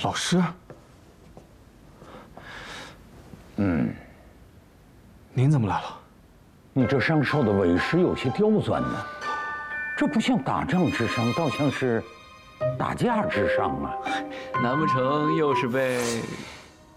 老师，您怎么来了？ 你这上哨的位势有些刁钻呢，这不像打仗之上，倒像是打架之上啊！ 难不成又是被